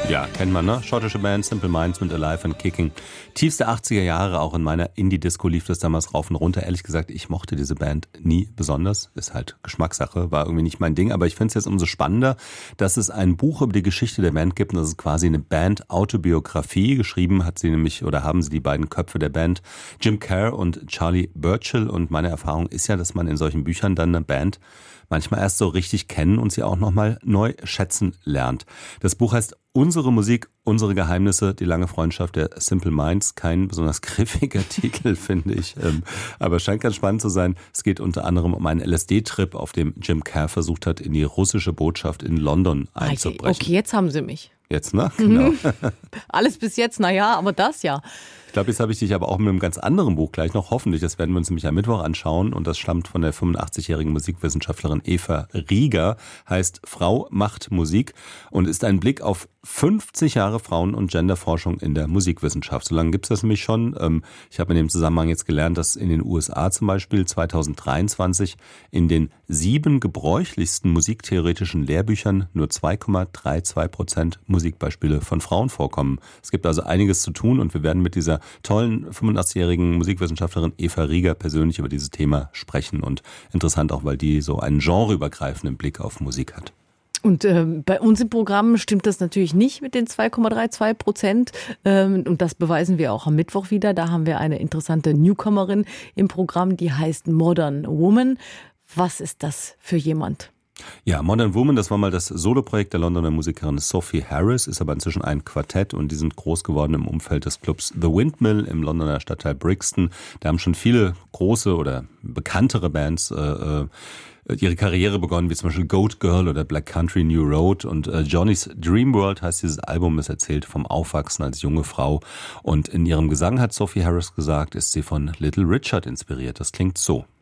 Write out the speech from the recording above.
Ja, kennt man, ne? Schottische Band, Simple Minds mit Alive and Kicking. Tiefste 80er Jahre, auch in meiner Indie-Disco lief das damals rauf und runter. Ehrlich gesagt, ich mochte diese Band nie besonders. Ist halt Geschmackssache, war irgendwie nicht mein Ding. Aber ich finde es jetzt umso spannender, dass es ein Buch über die Geschichte der Band gibt. Und das ist quasi eine Band-Autobiografie. Geschrieben hat sie nämlich, oder haben sie die beiden Köpfe der Band, Jim Kerr und Charlie Burchill. Und meine Erfahrung ist ja, dass man in solchen Büchern dann eine Band manchmal erst so richtig kennen und sie auch nochmal neu schätzen lernt. Das Buch heißt Unsere Musik, unsere Geheimnisse, die lange Freundschaft der Simple Minds. Kein besonders griffiger Titel, finde ich. Aber scheint ganz spannend zu sein. Es geht unter anderem um einen LSD-Trip, auf dem Jim Kerr versucht hat, in die russische Botschaft in London einzubrechen. Okay, jetzt haben sie mich. Jetzt, ne? Genau. Alles bis jetzt, naja, aber das ja. Ich glaube, jetzt habe ich dich aber auch mit einem ganz anderen Buch gleich noch, hoffentlich, das werden wir uns nämlich am Mittwoch anschauen, und das stammt von der 85-jährigen Musikwissenschaftlerin Eva Rieger, heißt Frau macht Musik und ist ein Blick auf 50 Jahre Frauen- und Genderforschung in der Musikwissenschaft. So lange gibt es das nämlich schon. Ich habe in dem Zusammenhang jetzt gelernt, dass in den USA zum Beispiel 2023 in den 7 gebräuchlichsten musiktheoretischen Lehrbüchern nur 2,32% Musikbeispiele von Frauen vorkommen. Es gibt also einiges zu tun und wir werden mit dieser tollen 85-jährigen Musikwissenschaftlerin Eva Rieger persönlich über dieses Thema sprechen, und interessant auch, weil die so einen genreübergreifenden Blick auf Musik hat. Und bei uns im Programm stimmt das natürlich nicht mit den 2,32%. Und das beweisen wir auch am Mittwoch wieder. Da haben wir eine interessante Newcomerin im Programm, die heißt Modern Woman. Was ist das für jemand? Ja, Modern Woman, das war mal das Soloprojekt der Londoner Musikerin Sophie Harris, ist aber inzwischen ein Quartett, und die sind groß geworden im Umfeld des Clubs The Windmill im Londoner Stadtteil Brixton. Da haben schon viele große oder bekanntere Bands ihre Karriere begonnen, wie zum Beispiel Goat Girl oder Black Country New Road, und Johnny's Dream World heißt dieses Album. Es erzählt vom Aufwachsen als junge Frau, und in ihrem Gesang, hat Sophie Harris gesagt, ist sie von Little Richard inspiriert. Das klingt so.